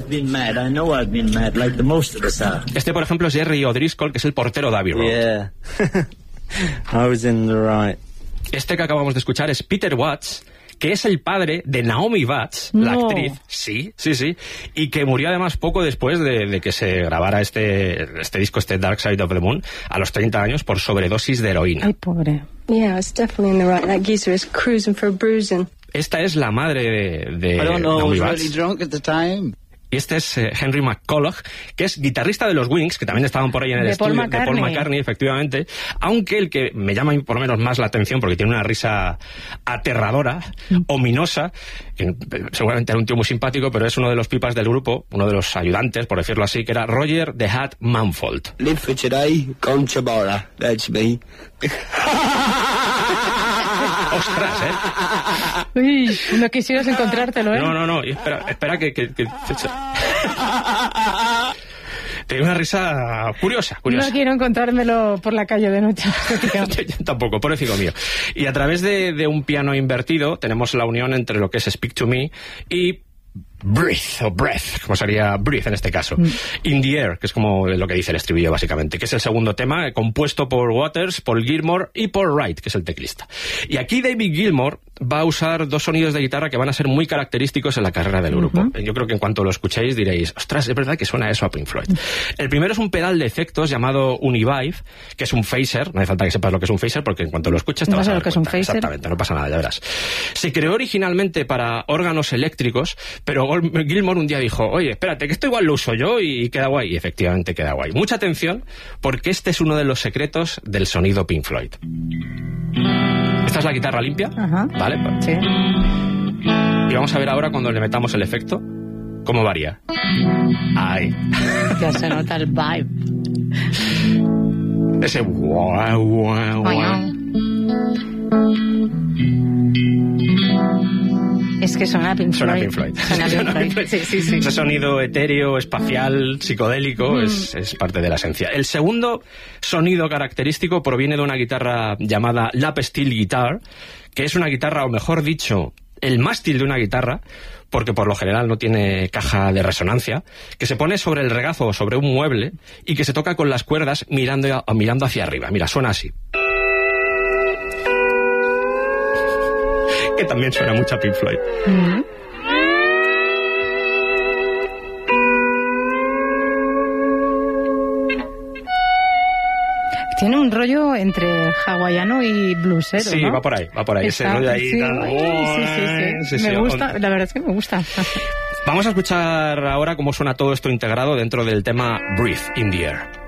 been mad. I know I've been mad, like the most of us are. Este, por ejemplo, es Jerry O'Driscoll, que es el portero de Abbey Road. Yeah. I was in the right. Este que acabamos de escuchar es Peter Watts, que es el padre de Naomi Watts, la actriz, sí, y que murió además poco después de que se grabara este disco, este Dark Side of the Moon, a los 30 años por sobredosis de heroína. Ay, pobre. Yeah, it's definitely in the right. That geezer is cruising for bruising. Esta es la madre de I don't know, I Naomi was Watts. really drunk at the time. Y este es Henry McCulloch, que es guitarrista de los Wings, que también estaban por ahí en el estudio de Paul McCartney, efectivamente. Aunque el que me llama por lo menos más la atención, porque tiene una risa aterradora, ominosa, seguramente era un tío muy simpático, pero es uno de los pipas del grupo, uno de los ayudantes, por decirlo así, que era Roger the Hat Manfold. Live for today, gone tomorrow. That's me. ¡Ostras, Uy, no quisieras encontrártelo, ¿eh? No, espera que... Tiene una risa curiosa. No quiero encontrármelo por la calle de noche. Yo tampoco, pobrecito mío. Y a través de un piano invertido tenemos la unión entre lo que es Speak to Me y Breathe, o Breath, como sería Breathe en este caso. In the Air, que es como lo que dice el estribillo básicamente, que es el segundo tema, compuesto por Waters, Paul Gilmore y Paul Wright, que es el teclista. Y aquí David Gilmour va a usar dos sonidos de guitarra que van a ser muy característicos en la carrera del grupo. Yo creo que en cuanto lo escuchéis diréis, ostras, es verdad que suena eso a Pink Floyd. El primero es un pedal de efectos llamado Univibe, que es un phaser. No hace falta que sepas lo que es un phaser, porque en cuanto lo escuches te vas a dar cuenta. Exactamente, no pasa nada, ya verás. Se creó originalmente para órganos eléctricos, pero Gilmour un día dijo, oye, espérate, que esto igual lo uso yo y queda guay. Y efectivamente queda guay. Mucha atención, porque este es uno de los secretos del sonido Pink Floyd. Esta es la guitarra limpia, ¿vale? Sí. Y vamos a ver ahora cuando le metamos el efecto, cómo varía. Ahí. Ya se nota el vibe. Ese guau, guau, guau. Es que suena Pink Floyd. Suena Pink Floyd. Sí. Ese sonido etéreo, espacial, psicodélico es parte de la esencia. El segundo sonido característico proviene de una guitarra llamada lap steel guitar, que es una guitarra, o mejor dicho, el mástil de una guitarra, porque por lo general no tiene caja de resonancia, que se pone sobre el regazo o sobre un mueble y que se toca con las cuerdas mirando hacia arriba. Mira, suena así. Que también suena mucho a Pink Floyd. Tiene un rollo entre hawaiano y bluesero, sí, ¿no? va por ahí. Ese rollo ahí. Sí. Me gusta, la verdad es que me gusta. Vamos a escuchar ahora cómo suena todo esto integrado dentro del tema Breathe in the Air.